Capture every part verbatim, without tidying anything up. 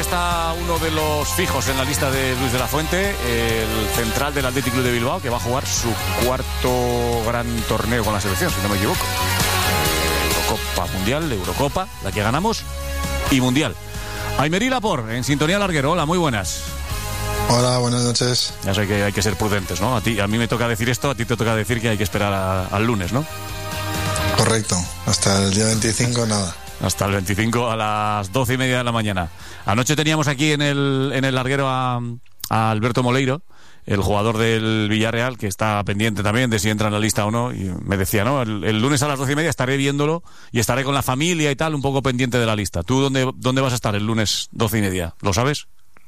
está uno de los fijos en la lista de Luis de la Fuente, el central del Athletic Club de Bilbao, que va a jugar su cuarto gran torneo con la selección, si no me equivoco. Eurocopa Mundial, Eurocopa, la que ganamos, y Mundial. Aymerí Laporte, en sintonía larguero. Hola, muy buenas. Hola, buenas noches. Ya sé que hay que ser prudentes, ¿no? A ti, a mí me toca decir esto, a ti te toca decir que hay que esperar a, al lunes, ¿no? Correcto, hasta el día veinticinco nada. Hasta el veinticinco a las doce y media de la mañana. Anoche teníamos aquí en el, en el larguero a, a Alberto Moleiro, el jugador del Villarreal, que está pendiente también de si entra en la lista o no, y me decía, no, el, el lunes a las doce y media estaré viéndolo y estaré con la familia y tal, un poco pendiente de la lista. ¿Tú dónde, dónde vas a estar el lunes doce y media? ¿Lo sabes?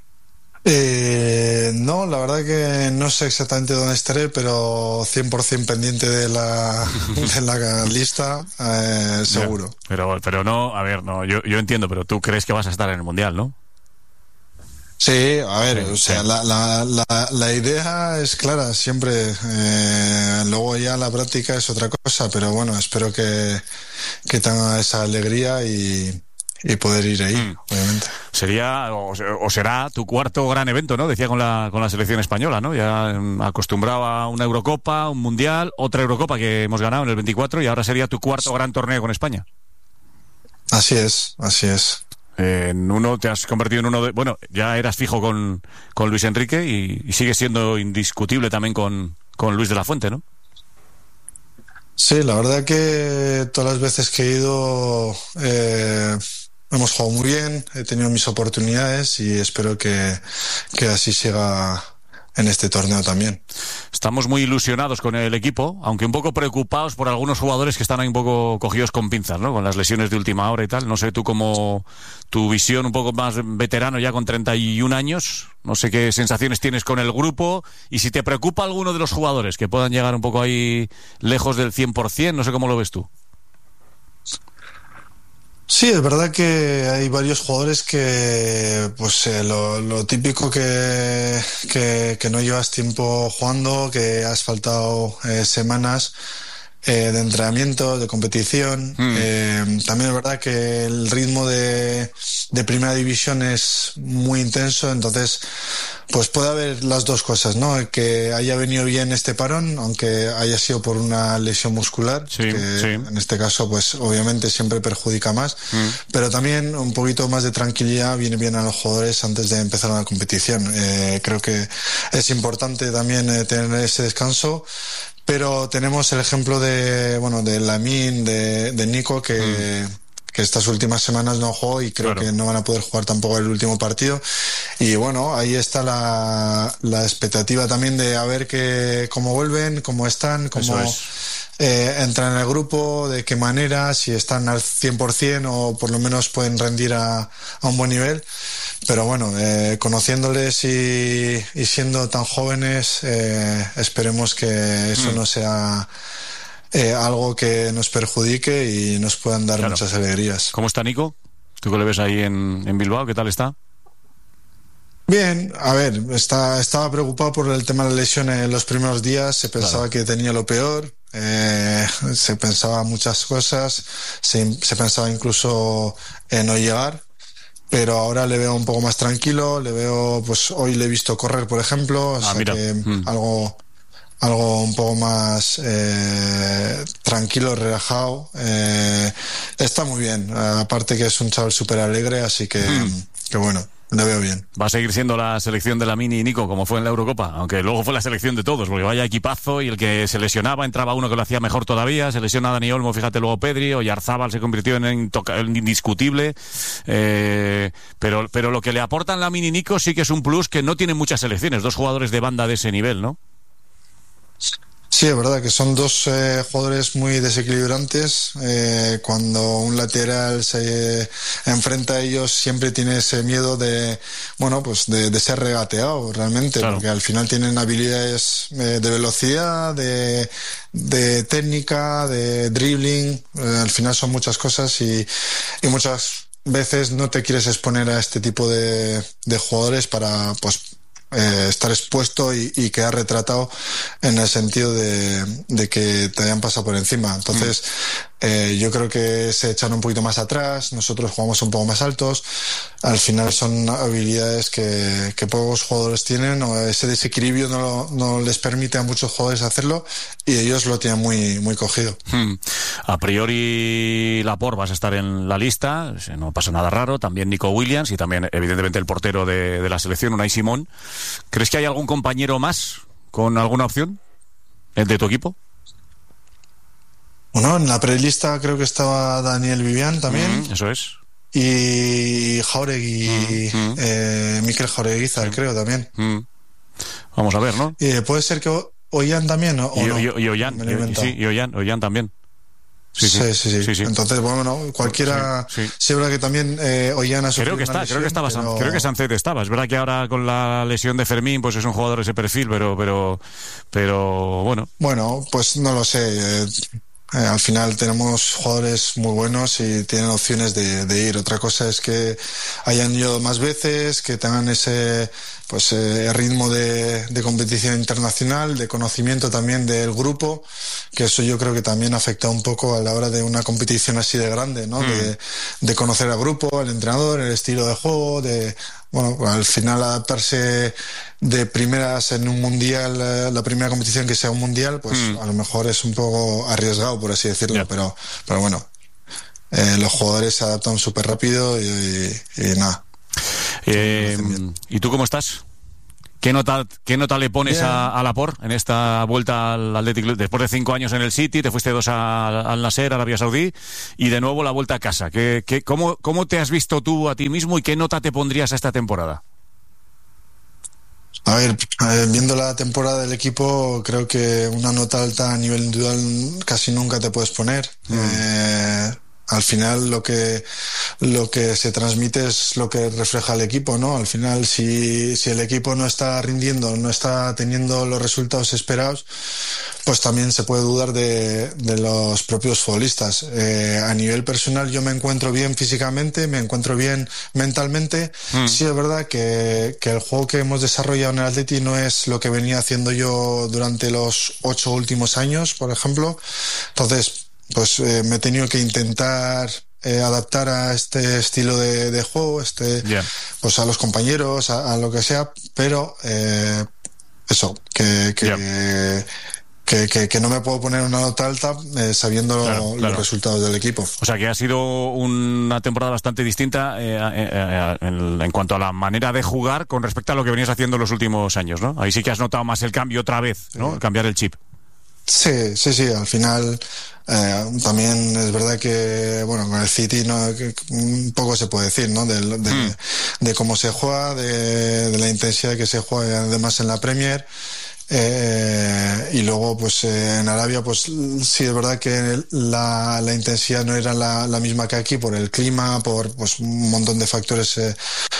Eh, no, la verdad que no sé exactamente dónde estaré, pero cien por ciento pendiente de la, de la lista, eh, seguro. Ya, pero, pero no, a ver, no, yo, yo entiendo, pero tú crees que vas a estar en el Mundial, ¿no? Sí, a ver, sí, o sea, sí. la, la, la, la idea es clara siempre, eh, luego ya la práctica es otra cosa, pero bueno, espero que, que tenga esa alegría y, y poder ir ahí, mm. obviamente. Sería, o, o será tu cuarto gran evento, ¿no? Decía con la, con la selección española, ¿no? Ya acostumbrado a una Eurocopa, un Mundial, otra Eurocopa que hemos ganado en el veinticuatro y ahora sería tu cuarto gran torneo con España. Así es, así es. En uno te has convertido en uno de... Bueno, ya eras fijo con, con Luis Enrique y, y sigues siendo indiscutible también con, con Luis de la Fuente, ¿no? Sí, la verdad que todas las veces que he ido eh, hemos jugado muy bien, he tenido mis oportunidades y espero que, que así siga en este torneo también. Estamos muy ilusionados con el equipo, aunque un poco preocupados por algunos jugadores que están ahí un poco cogidos con pinzas, ¿no? Con las lesiones de última hora y tal. No sé, tú como tu visión un poco más veterano ya con treinta y un años, no sé qué sensaciones tienes con el grupo y si te preocupa alguno de los jugadores que puedan llegar un poco ahí lejos del cien por ciento, no sé cómo lo ves tú. Sí, es verdad que hay varios jugadores que, pues, eh, lo, lo típico que, que, que no llevas tiempo jugando, que has faltado eh, semanas eh, de entrenamiento, de competición. Mm. Eh, también es verdad que el ritmo de, de primera división es muy intenso, entonces, pues puede haber las dos cosas, ¿no? Que haya venido bien este parón, aunque haya sido por una lesión muscular, sí, que sí. en este caso, pues obviamente siempre perjudica más, mm. pero también un poquito más de tranquilidad viene bien a los jugadores antes de empezar la competición. Eh, creo que es importante también eh, tener ese descanso, pero tenemos el ejemplo de, bueno, de Lamine, de, de Nico, que... Mm. que estas últimas semanas no jugó y creo claro. que no van a poder jugar tampoco el último partido. Y bueno, ahí está la, la expectativa también de a ver que, cómo vuelven, cómo están, cómo es. eh, entran en el grupo, de qué manera, si están al cien por ciento o por lo menos pueden rendir a, a un buen nivel. Pero bueno, eh, conociéndoles y, y siendo tan jóvenes, eh, esperemos que eso mm. no sea... Eh, algo que nos perjudique y nos puedan dar claro. muchas alegrías. ¿Cómo está Nico? ¿Tú que le ves ahí en, en Bilbao? ¿Qué tal está? Bien, a ver, está, estaba preocupado por el tema de la lesión en los primeros días, se pensaba claro. que tenía lo peor, eh, se pensaba muchas cosas, se, se pensaba incluso en no llegar, pero ahora le veo un poco más tranquilo, le veo, pues hoy le he visto correr, por ejemplo, o ah, sea mira. que Mm. algo... algo un poco más eh, tranquilo, relajado. Eh, está muy bien. Aparte que es un chaval súper alegre, así que, mm. que bueno, le veo bien. Va a seguir siendo la selección de Lamine y Nico, como fue en la Eurocopa, aunque luego fue la selección de todos, porque vaya equipazo y el que se lesionaba entraba uno que lo hacía mejor todavía, se lesiona Dani Olmo, fíjate luego Pedri, o Yarzábal se convirtió en, intoca- en indiscutible, eh, pero, pero lo que le aportan Lamine y Nico sí que es un plus que no tienen muchas selecciones, dos jugadores de banda de ese nivel, ¿no? Sí, es verdad que son dos eh, jugadores muy desequilibrantes. Eh, cuando un lateral se eh, enfrenta a ellos siempre tiene ese miedo de, bueno, pues de, de ser regateado realmente, claro. porque al final tienen habilidades eh, de velocidad, de, de técnica, de dribbling. Eh, al final son muchas cosas y, y muchas veces no te quieres exponer a este tipo de, de jugadores para, pues, eh, estar expuesto y, y quedar retratado en el sentido de, de que te hayan pasado por encima. Entonces, mm. eh, yo creo que se echan un poquito más atrás, nosotros jugamos un poco más altos. Al final son habilidades que, que pocos jugadores tienen, o ese desequilibrio no, no les permite a muchos jugadores hacerlo, y ellos lo tienen muy, muy cogido. Hmm. A priori, Laporte vas a estar en la lista, no pasa nada raro, también Nico Williams y también, evidentemente, el portero de, de la selección, Unai Simón. ¿Crees que hay algún compañero más con alguna opción de tu equipo? Bueno, en la prelista creo que estaba Daniel Vivian también. Mm, eso es. Y Jauregui, mm, mm. Eh, Mikel Jaureguizar, sí. creo también. Mm. Vamos a ver, ¿no? Eh, puede ser que Ollán también, ¿o y, no? Y, y Ollán, y, sí, y Ollán, Ollán también. Sí sí. Sí, sí, sí. sí, sí. Entonces, bueno, cualquiera. Sí, sí. sí es verdad que también eh, Ollán ha Creo que está, lesión, creo que estaba, pero... creo que Sancet estaba. Es verdad que ahora con la lesión de Fermín, pues es un jugador de ese perfil, pero, pero, pero bueno. Bueno, pues no lo sé. Eh, Eh, al final tenemos jugadores muy buenos y tienen opciones de, de ir. Otra cosa es que hayan ido más veces, que tengan ese pues eh, ritmo de, de competición internacional, de conocimiento también del grupo, que eso yo creo que también afecta un poco a la hora de una competición así de grande, ¿no? Mm. De, de conocer al grupo, al entrenador, el estilo de juego, de bueno, al final adaptarse de primeras en un mundial, la primera competición que sea un mundial, pues mm. a lo mejor es un poco arriesgado, por así decirlo, yeah. pero, pero bueno, eh, los jugadores se adaptan súper rápido y, y, y nada. Eh, ¿Y tú cómo estás? ¿Qué nota, qué nota le pones yeah. a, a Laporte en esta vuelta al Athletic Club? Después de cinco años en el City, te fuiste dos a, al Nasser, Arabia Saudí, y de nuevo la vuelta a casa. ¿Qué, qué, cómo, ¿Cómo te has visto tú a ti mismo y qué nota te pondrías a esta temporada? A ver, eh, viendo la temporada del equipo, creo que una nota alta a nivel individual casi nunca te puedes poner. Mm. Eh, al final lo que lo que se transmite es lo que refleja el equipo, ¿no? Al final, si, si el equipo no está rindiendo, no está teniendo los resultados esperados, pues también se puede dudar de, de los propios futbolistas. Eh, a nivel personal yo me encuentro bien físicamente, me encuentro bien mentalmente. Mm. Sí es verdad que, que el juego que hemos desarrollado en el Atleti no es lo que venía haciendo yo durante los ocho últimos años, por ejemplo. Entonces, pues eh, me he tenido que intentar eh, adaptar a este estilo de, de juego, este, yeah. pues a los compañeros, a, a lo que sea, pero eh, eso, que, que, yeah. que, que, que no me puedo poner una nota alta eh, sabiendo claro, los claro. resultados del equipo. O sea que ha sido una temporada bastante distinta eh, eh, eh, en, en cuanto a la manera de jugar con respecto a lo que venías haciendo en los últimos años, ¿no? Ahí sí que has notado más el cambio otra vez, ¿no? Sí. Cambiar el chip. Sí, sí, sí, al final eh, también es verdad que, bueno, con el City no, que un poco se puede decir, ¿no? De, de, mm. de cómo se juega, de, de la intensidad que se juega además en la Premier. Eh, y luego pues eh, en Arabia pues sí es verdad que la, la intensidad no era la, la misma que aquí por el clima, por pues un montón de factores eh,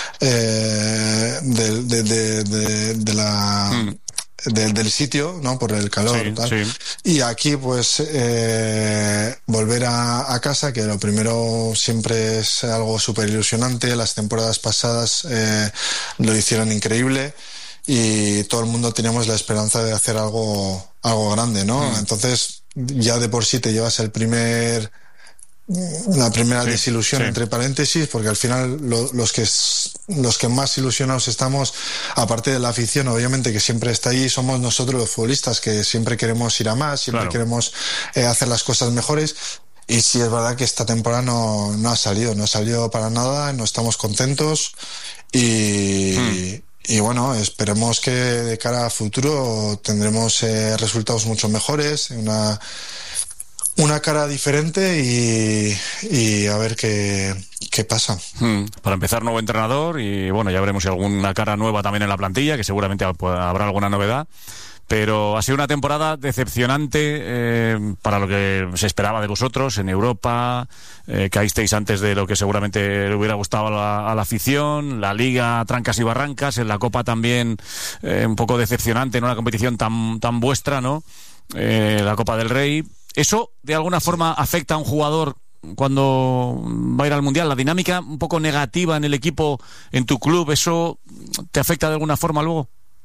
eh, de, de, de, de, de la... Mm. Del, del sitio, ¿no? Por el calor, sí, tal. Sí. Y aquí, pues, eh, volver a, a casa, que lo primero siempre es algo súper ilusionante. Las temporadas pasadas eh, lo hicieron increíble y todo el mundo teníamos la esperanza de hacer algo, algo grande, ¿no? Mm. Entonces, ya de por sí te llevas el primer... la primera sí, desilusión sí. entre paréntesis, porque al final lo, los que los que más ilusionados estamos, aparte de la afición obviamente que siempre está ahí, somos nosotros los futbolistas que siempre queremos ir a más, siempre claro. queremos eh, hacer las cosas mejores. Y sí es verdad que esta temporada no, no ha salido, no ha salido para nada, no estamos contentos y, hmm. y bueno, esperemos que de cara a futuro tendremos eh, resultados mucho mejores, una Una cara diferente y, y a ver qué, qué pasa. Hmm. Para empezar, nuevo entrenador y bueno, ya veremos si alguna cara nueva también en la plantilla, que seguramente habrá alguna novedad. Pero ha sido una temporada decepcionante eh, para lo que se esperaba de vosotros en Europa. Eh, caísteis antes de lo que seguramente le hubiera gustado a la, a la afición. La Liga, trancas y barrancas. En la Copa también eh, un poco decepcionante, no una competición tan, tan vuestra, ¿no? Eh, la Copa del Rey. ¿Eso de alguna forma afecta a un jugador cuando va a ir al Mundial? ¿La dinámica un poco negativa en el equipo, en tu club, eso te afecta de alguna forma luego?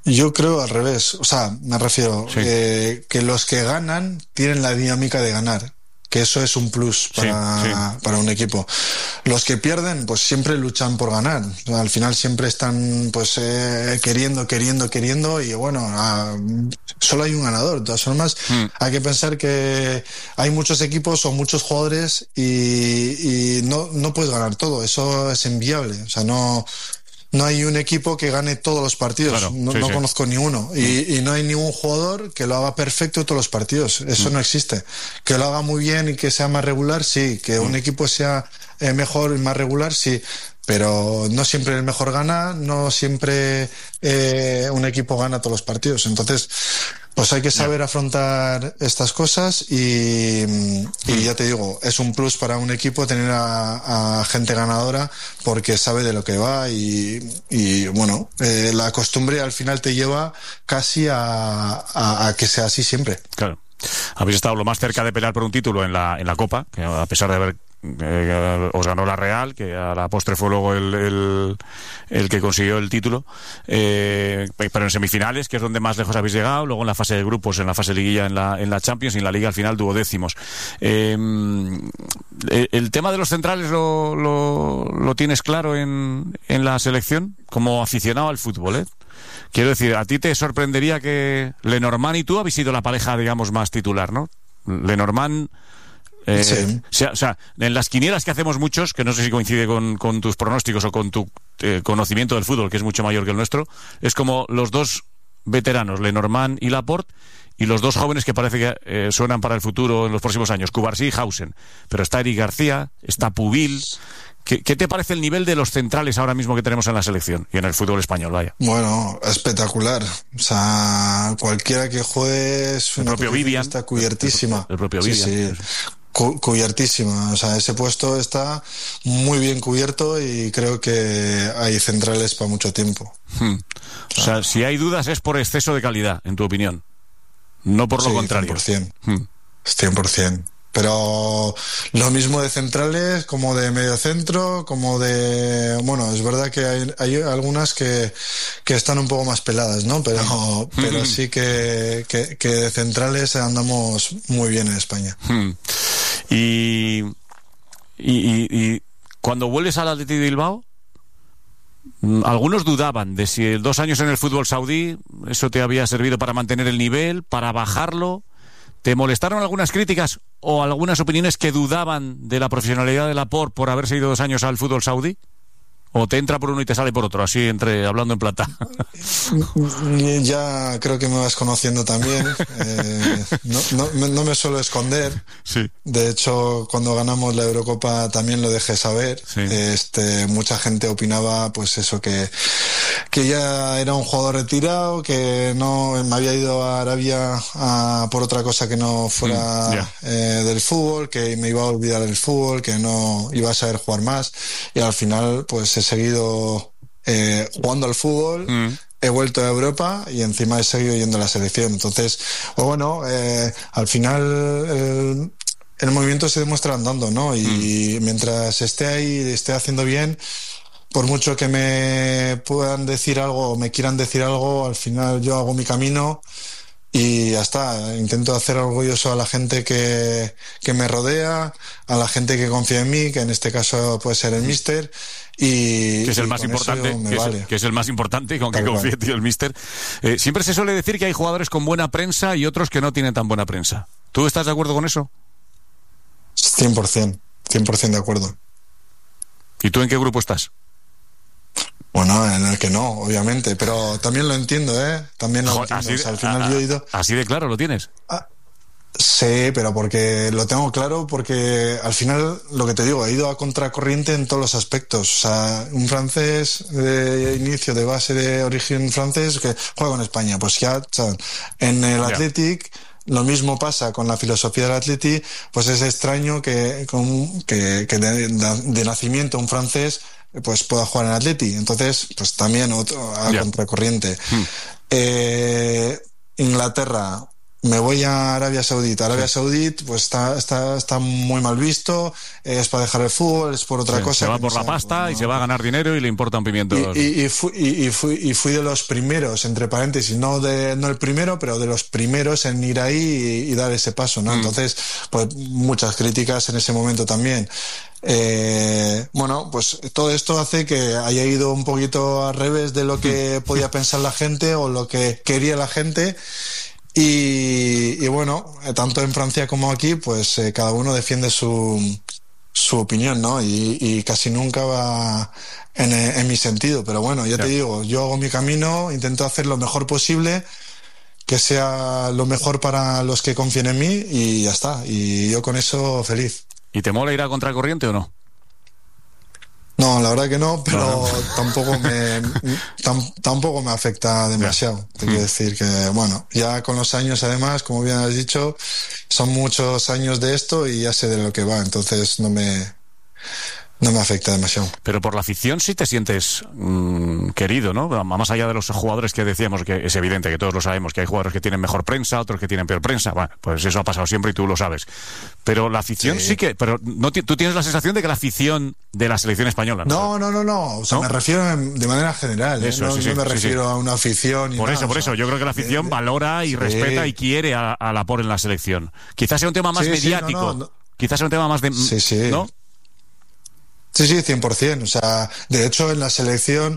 Yo creo al revés, o sea, me refiero sí. eh, que los que ganan tienen la dinámica de ganar, que eso es un plus para, sí, sí. para un equipo. Los que pierden, pues siempre luchan por ganar. O sea, al final siempre están pues eh, queriendo, queriendo, queriendo y bueno, ah, solo hay un ganador. De todas formas, mm. hay que pensar que hay muchos equipos o muchos jugadores y, y no, no puedes ganar todo. Eso es inviable. O sea, no... No hay un equipo que gane todos los partidos, claro, no, sí, no sí. conozco ni uno. Y, y no hay ningún jugador que lo haga perfecto todos los partidos, eso mm. no existe. Que lo haga muy bien y que sea más regular, sí. Que mm. un equipo sea eh, mejor y más regular, sí. Pero no siempre el mejor gana, no siempre eh, un equipo gana todos los partidos. Entonces, pues hay que saber yeah. afrontar estas cosas y, y ya te digo, es un plus para un equipo tener a, a gente ganadora porque sabe de lo que va y, y bueno, eh, la costumbre al final te lleva casi a, a, a que sea así siempre. Claro. Habéis estado lo más cerca de pelear por un título en la, en la Copa, que a pesar de haber Eh, os ganó la Real, que a la postre fue luego el, el, el que consiguió el título, eh, pero en semifinales, que es donde más lejos habéis llegado, luego en la fase de grupos, en la fase de liguilla, en la, en la Champions, y en la Liga al final duodécimos. Eh, el tema de los centrales lo, lo, lo tienes claro en, en la selección, como aficionado al fútbol, ¿eh? Quiero decir, a ti te sorprendería que Lenormand y tú habéis sido la pareja, digamos, más titular, ¿no? Lenormand... Eh, sí. o, sea, o sea, en las quinielas que hacemos muchos, que no sé si coincide con, con tus pronósticos o con tu eh, conocimiento del fútbol, que es mucho mayor que el nuestro, es como los dos veteranos, Lenormand y Laporte, y los dos jóvenes que parece que eh, suenan para el futuro en los próximos años, Cubarsí y Hausen. Pero está Eric García, está Pubil. ¿Qué, ¿Qué te parece el nivel de los centrales ahora mismo que tenemos en la selección y en el fútbol español? Vaya. Bueno, espectacular. O sea, cualquiera que juegue es una el propio Vivian está cubiertísima. El, el propio sí, Vivian. Sí. Cu- cubiertísima, o sea, ese puesto está muy bien cubierto y creo que hay centrales para mucho tiempo. Hmm. O sea, si hay dudas es por exceso de calidad, en tu opinión, no por lo sí, contrario. cien por ciento. Hmm. cien por ciento. Pero lo mismo de centrales como de mediocentro, como de... Bueno, es verdad que hay, hay algunas que, que están un poco más peladas, ¿no? Pero, pero sí que, que, que de centrales andamos muy bien en España. Y, y, y cuando vuelves al Athletic de Bilbao, algunos dudaban de si dos años en el fútbol saudí, eso te había servido para mantener el nivel, para bajarlo. ¿Te molestaron algunas críticas o algunas opiniones que dudaban de la profesionalidad de Laporte por haberse ido dos años al fútbol saudí? ¿O te entra por uno y te sale por otro, así entre hablando en plata? Ya creo que me vas conociendo también. Eh, no, no, no me suelo esconder. Sí. De hecho, cuando ganamos la Eurocopa también lo dejé saber. Sí. Este, mucha gente opinaba, pues eso, que, que ya era un jugador retirado, que no me había ido a Arabia a, por otra cosa que no fuera mm, yeah. eh, del fútbol, que me iba a olvidar del fútbol, que no iba a saber jugar más. Y al final, pues he seguido eh, jugando al fútbol, mm. he vuelto a Europa y encima he seguido yendo a la selección. Entonces, pues bueno, eh, al final el, el movimiento se demuestra andando, ¿no? Y mm. mientras esté ahí, esté haciendo bien, por mucho que me puedan decir algo o me quieran decir algo, al final yo hago mi camino y ya está. Intento hacer orgulloso a la gente que, que me rodea, a la gente que confía en mí, que en este caso puede ser el míster. Y, que es el y más importante que, vale. es, que es el más importante con que confíe en ti el míster. Eh, siempre se suele decir que hay jugadores con buena prensa y otros que no tienen tan buena prensa. ¿Tú estás de acuerdo con eso? cien por ciento, cien por ciento de acuerdo. ¿Y tú en qué grupo estás? Bueno, en el que no, obviamente, pero también lo entiendo, ¿eh? También lo Joder, entiendo. Así, o sea, al final a, yo he ido... Así de claro lo tienes. Ah, sí, pero porque lo tengo claro, porque al final, lo que te digo, he ido a contracorriente en todos los aspectos. O sea, un francés de inicio, de base de origen francés, que juega en España, pues ya, ¿sabes? En el Athletic... Yeah. Lo mismo pasa con la filosofía del Atleti, pues es extraño que, con, que, que de, de nacimiento un francés pues pueda jugar en Atleti. Entonces, pues también otro, a yeah. contracorriente. Hmm. Eh, Inglaterra, me voy a Arabia Saudita. Arabia sí. Saudita pues está, está, está muy mal visto, es para dejar el fútbol, es por otra sí, cosa. Se va por la sea, pasta pues, no. y se va a ganar dinero y le importa un pimiento. Y, y, y, fui, y, y, fui, y fui de los primeros, entre paréntesis, no, de, no el primero, pero de los primeros en ir ahí y, y dar ese paso, ¿no? Mm. Entonces, pues muchas críticas en ese momento también. Eh, bueno, pues todo esto hace que haya ido un poquito al revés de lo que podía pensar la gente o lo que quería la gente. Y, y bueno, tanto en Francia como aquí, pues eh, cada uno defiende su, su opinión, ¿no? Y, y casi nunca va en, en mi sentido. Pero bueno, ya te digo, yo hago mi camino, intento hacer lo mejor posible, que sea lo mejor para los que confíen en mí y ya está. Y yo con eso feliz. ¿Y te mola ir a contracorriente o no? No, la verdad que no, pero no. tampoco me tam, tampoco me afecta demasiado. Te quiero decir que, bueno, ya con los años, además, como bien has dicho, son muchos años de esto y ya sé de lo que va, entonces no me no me afecta demasiado. Pero por la afición sí te sientes mmm, querido, ¿no? Más allá de los jugadores que decíamos, que es evidente que todos lo sabemos, que hay jugadores que tienen mejor prensa, otros que tienen peor prensa. Bueno, pues eso ha pasado siempre y tú lo sabes. Pero la afición sí, sí que... Pero no, tú tienes la sensación de que la afición de la selección española... No, no, no, no. O sea, ¿no? Me refiero de manera general. Eso, ¿eh? No, sí, sí, no me sí, refiero sí. a una afición... Y por nada, eso, por o eso. sea, Yo creo que la afición de, valora y sí. respeta y quiere a, a la por en la selección. Quizás sea un tema más sí, mediático. Sí, no, no, no. Quizás sea un tema más de... Sí, sí. ¿no? Sí, sí, cien por ciento. O sea, de hecho, en la selección,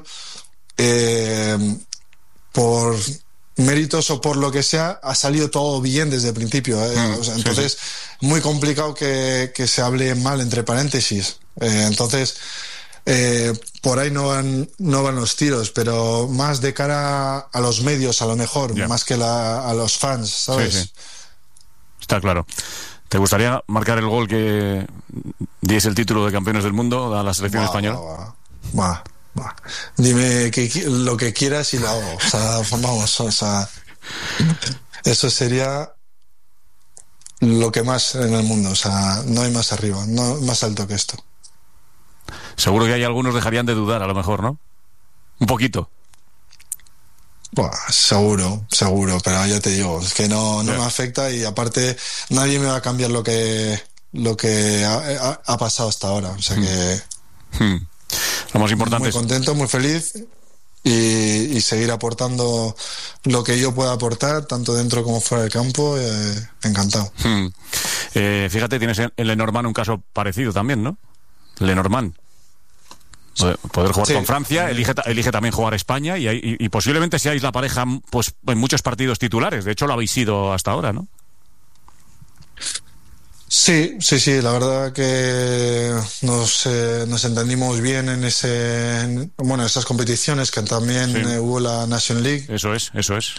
eh, por méritos o por lo que sea, ha salido todo bien desde el principio. ¿eh? Mm, o sea, entonces, sí, sí. muy complicado que, que se hable mal entre paréntesis. Eh, entonces, eh, por ahí no van, no van los tiros, pero más de cara a los medios, a lo mejor, yeah. más que la, a los fans, ¿sabes? Sí, sí. Está claro. ¿Te gustaría marcar el gol que diese el título de campeones del mundo a la selección bah, española? Bah, bah, bah. Dime que, lo que quieras y lo hago. O sea, vamos, o sea, eso sería lo que más en el mundo. O sea, no hay más arriba, no más alto que esto. Seguro que hay algunos dejarían de dudar, a lo mejor, ¿no? Un poquito. Buah, seguro, seguro, pero ya te digo, es que no, no yeah. me afecta y aparte nadie me va a cambiar lo que lo que ha, ha, ha pasado hasta ahora, o sea que hmm. lo más importante muy es... contento, muy feliz y, y seguir aportando lo que yo pueda aportar, tanto dentro como fuera del campo, eh, encantado. Hmm. Eh, fíjate, tienes en Lenormand un caso parecido también, ¿no? Lenormand. Poder jugar sí, con Francia, elige, elige también jugar España y, y, y posiblemente seáis la pareja pues en muchos partidos titulares. De hecho, lo habéis sido hasta ahora, ¿no? Sí, sí, sí. La verdad que nos, eh, nos entendimos bien en ese, en, bueno, esas competiciones que también sí. eh, hubo la Nation League. Eso es, eso es.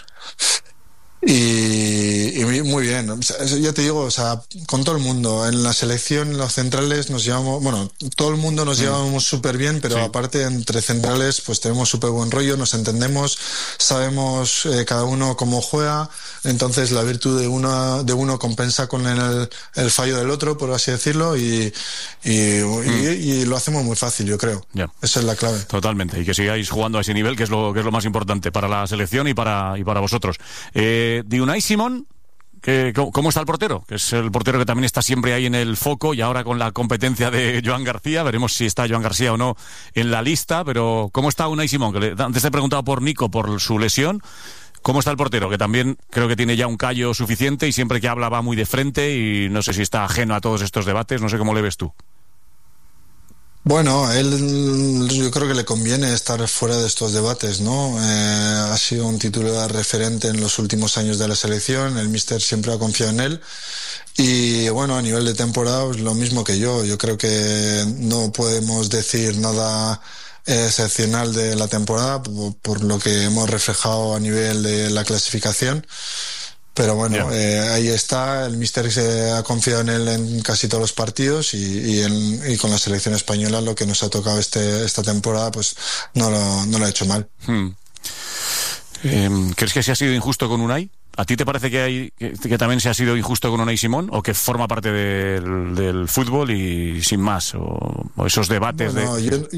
Y, y muy bien, o sea, ya te digo, o sea, con todo el mundo, en la selección, en los centrales nos llevamos, bueno, todo el mundo nos mm. llevamos súper bien, pero sí. aparte entre centrales pues tenemos súper buen rollo, nos entendemos, sabemos eh, cada uno cómo juega, entonces la virtud de uno, de uno compensa con el, el fallo del otro, por así decirlo, y, y, mm. y, y lo hacemos muy fácil, yo creo. Yeah. Esa es la clave. Totalmente, y que sigáis jugando a ese nivel, que es lo, que es lo más importante para la selección y para, y para vosotros. Eh, de Unai Simón, que, ¿cómo está el portero? Que es el portero que también está siempre ahí en el foco y ahora con la competencia de Joan García, veremos si está Joan García o no en la lista, pero ¿cómo está Unai Simón? Que le, antes te he preguntado por Nico, por su lesión. ¿Cómo está el portero? Que también creo que tiene ya un callo suficiente y siempre que habla va muy de frente y no sé si está ajeno a todos estos debates, no sé cómo le ves tú. Bueno, a él yo creo que le conviene estar fuera de estos debates, ¿no? Eh, ha sido un titular referente en los últimos años de la selección, el míster siempre ha confiado en él y bueno, a nivel de temporada pues lo mismo que yo, yo creo que no podemos decir nada excepcional de la temporada por, por lo que hemos reflejado a nivel de la clasificación. Pero bueno, yeah. eh, ahí está, el míster se ha confiado en él en casi todos los partidos y, y, en, y con la selección española lo que nos ha tocado este, esta temporada pues no lo, no lo ha hecho mal. Hmm. Eh, ¿Crees que se ha sido injusto con Unai? ¿A ti te parece que, hay, que, que también se ha sido injusto con Unai Simón o que forma parte del, del fútbol y sin más? O, o esos debates bueno, de... Yo,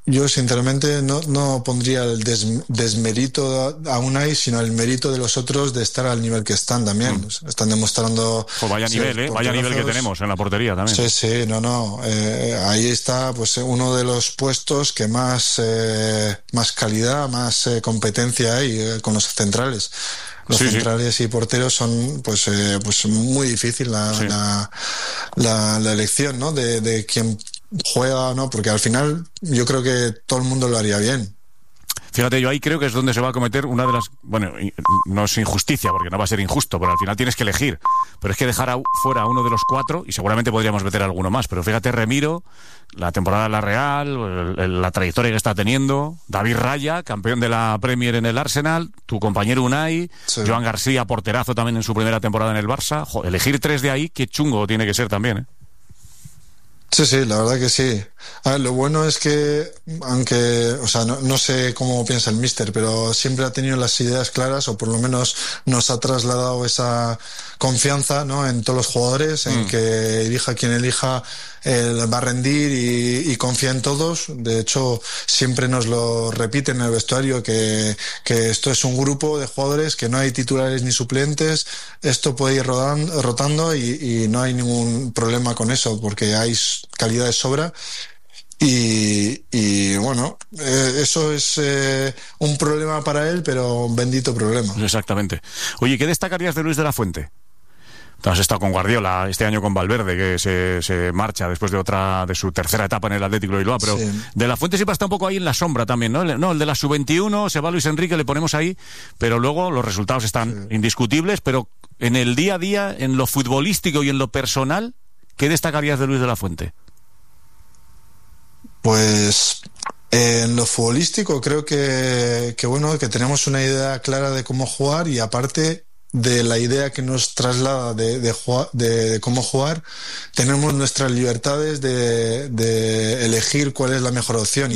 yo sinceramente no, no pondría el des, desmérito a Unai, sino el mérito de los otros de estar al nivel que están también. Mm. Están demostrando... Pues vaya nivel, ¿eh? Vaya nivel que tenemos en la portería también. Sí, sí, no, no. Eh, ahí está pues uno de los puestos que más, eh, más calidad, más eh, competencia hay eh, con los centrales. Los sí, centrales sí. y porteros son pues eh, pues muy difícil la, sí. la, la, la elección, ¿no? De, de quién juega o no, porque al final yo creo que todo el mundo lo haría bien. Fíjate, yo ahí creo que es donde se va a cometer una de las... Bueno, no es injusticia, porque no va a ser injusto, pero al final tienes que elegir. Pero es que dejar a, fuera a uno de los cuatro, y seguramente podríamos meter a alguno más, pero fíjate, Remiro, la temporada de la Real, el, el, la trayectoria que está teniendo, David Raya, campeón de la Premier en el Arsenal, tu compañero Unai, sí. Joan García, porterazo también en su primera temporada en el Barça. Joder, elegir tres de ahí, qué chungo tiene que ser también, ¿eh? Sí, sí, la verdad que sí. A ver, lo bueno es que, aunque, o sea, no, no sé cómo piensa el míster, pero siempre ha tenido las ideas claras, o por lo menos nos ha trasladado esa confianza, ¿no?, en todos los jugadores, en mm. que elija quien elija, él va a rendir y, y confía en todos. De hecho, siempre nos lo repite en el vestuario que, que esto es un grupo de jugadores, que no hay titulares ni suplentes, esto puede ir rodando, rotando y, y no hay ningún problema con eso, porque hay calidad de sobra. Y, y bueno, eh, eso es eh, un problema para él, pero un bendito problema. Exactamente. Oye, ¿qué destacarías de Luis de la Fuente? Has estado con Guardiola, este año con Valverde, que se, se marcha después de otra de su tercera etapa en el Atlético de Bilbao, pero sí. De la Fuente siempre está un poco ahí en la sombra también, ¿no? No, el de la sub veintiuno, se va Luis Enrique, le ponemos ahí, pero luego los resultados están sí. indiscutibles, pero en el día a día, en lo futbolístico y en lo personal, ¿qué destacarías de Luis de la Fuente? Pues eh, en lo futbolístico creo que, que bueno, que tenemos una idea clara de cómo jugar, y aparte de la idea que nos traslada de, de, jugar, de, de cómo jugar, tenemos nuestras libertades de, de elegir cuál es la mejor opción. Y